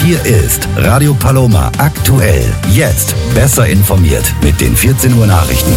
Hier ist Radio Paloma aktuell. Jetzt besser informiert mit den 14 Uhr Nachrichten.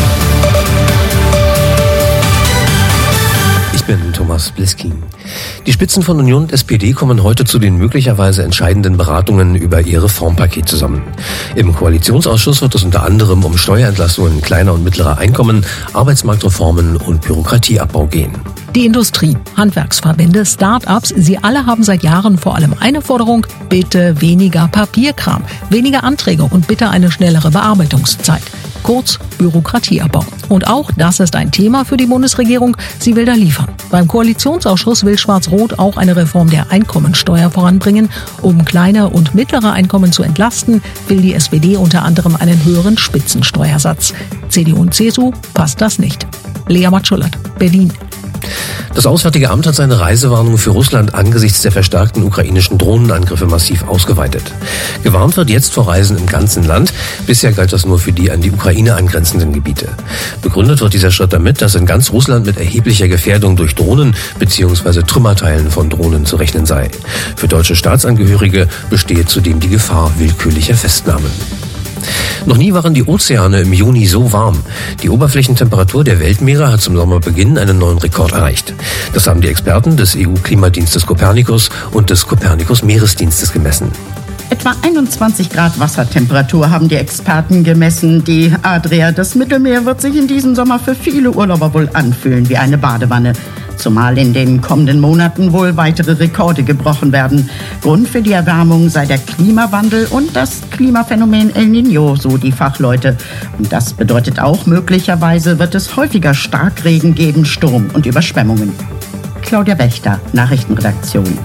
Ich bin Thomas Bliskin. Die Spitzen von Union und SPD kommen heute zu den möglicherweise entscheidenden Beratungen über ihr Reformpaket zusammen. Im Koalitionsausschuss wird es unter anderem um Steuerentlastungen kleiner und mittlerer Einkommen, Arbeitsmarktreformen und Bürokratieabbau gehen. Die Industrie, Handwerksverbände, Start-ups, sie alle haben seit Jahren vor allem eine Forderung: bitte weniger Papierkram, weniger Anträge und bitte eine schnellere Bearbeitungszeit. Kurz Bürokratieabbau. Und auch das ist ein Thema für die Bundesregierung. Sie will da liefern. Beim Koalitionsausschuss will Schwarz-Rot auch eine Reform der Einkommensteuer voranbringen. Um kleine und mittlere Einkommen zu entlasten, will die SPD unter anderem einen höheren Spitzensteuersatz. CDU und CSU passt das nicht. Lea Matschullert, Berlin. Das Auswärtige Amt hat seine Reisewarnung für Russland angesichts der verstärkten ukrainischen Drohnenangriffe massiv ausgeweitet. Gewarnt wird jetzt vor Reisen im ganzen Land. Bisher galt das nur für die an die Ukraine angrenzenden Gebiete. Begründet wird dieser Schritt damit, dass in ganz Russland mit erheblicher Gefährdung durch Drohnen bzw. Trümmerteilen von Drohnen zu rechnen sei. Für deutsche Staatsangehörige bestehe zudem die Gefahr willkürlicher Festnahmen. Noch nie waren die Ozeane im Juni so warm. Die Oberflächentemperatur der Weltmeere hat zum Sommerbeginn einen neuen Rekord erreicht. Das haben die Experten des EU-Klimadienstes Copernicus und des Copernicus-Meeresdienstes gemessen. Etwa 21 Grad Wassertemperatur haben die Experten gemessen. Die Adria, das Mittelmeer, wird sich in diesem Sommer für viele Urlauber wohl anfühlen wie eine Badewanne. Zumal in den kommenden Monaten wohl weitere Rekorde gebrochen werden. Grund für die Erwärmung sei der Klimawandel und das Klimaphänomen El Niño, so die Fachleute. Und das bedeutet auch, möglicherweise wird es häufiger Starkregen geben, Sturm und Überschwemmungen. Claudia Wächter, Nachrichtenredaktion.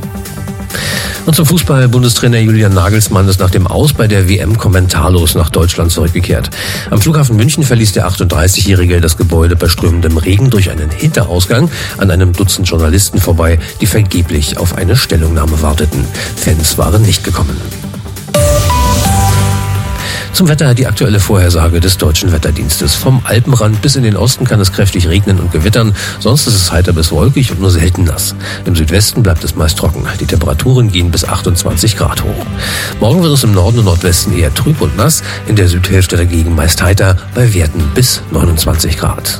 Und zum Fußball: Bundestrainer Julian Nagelsmann ist nach dem Aus bei der WM kommentarlos nach Deutschland zurückgekehrt. Am Flughafen München verließ der 38-Jährige das Gebäude bei strömendem Regen durch einen Hinterausgang an einem Dutzend Journalisten vorbei, die vergeblich auf eine Stellungnahme warteten. Fans waren nicht gekommen. Zum Wetter die aktuelle Vorhersage des Deutschen Wetterdienstes. Vom Alpenrand bis in den Osten kann es kräftig regnen und gewittern. Sonst ist es heiter bis wolkig und nur selten nass. Im Südwesten bleibt es meist trocken. Die Temperaturen gehen bis 28 Grad hoch. Morgen wird es im Norden und Nordwesten eher trüb und nass. In der Südhälfte dagegen meist heiter, bei Werten bis 29 Grad.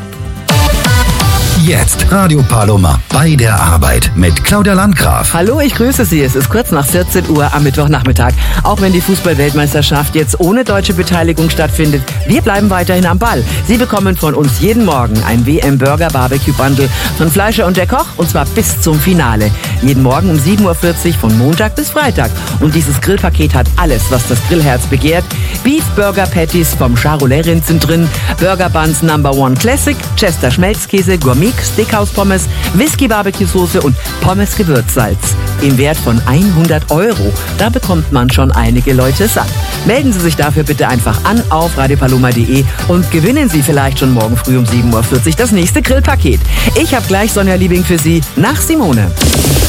Jetzt Radio Paloma bei der Arbeit mit Claudia Landgraf. Hallo, ich grüße Sie. Es ist kurz nach 14 Uhr am Mittwochnachmittag. Auch wenn die Fußball-Weltmeisterschaft jetzt ohne deutsche Beteiligung stattfindet, wir bleiben weiterhin am Ball. Sie bekommen von uns jeden Morgen ein WM-Burger-Barbecue-Bundle von Fleischer und der Koch, und zwar bis zum Finale. Jeden Morgen um 7.40 Uhr von Montag bis Freitag. Und dieses Grillpaket hat alles, was das Grillherz begehrt. Beef Burger Patties vom Charolais-Rind sind drin, Burger Buns No. 1 Classic, Chester Schmelzkäse, Gourmet Steakhouse-Pommes, Whisky-Barbecue-Soße und Pommes-Gewürzsalz. Im Wert von 100 €. Da bekommt man schon einige Leute satt. Melden Sie sich dafür bitte einfach an auf radiopaloma.de und gewinnen Sie vielleicht schon morgen früh um 7.40 Uhr das nächste Grillpaket. Ich habe gleich Sonja Liebing für Sie nach Simone.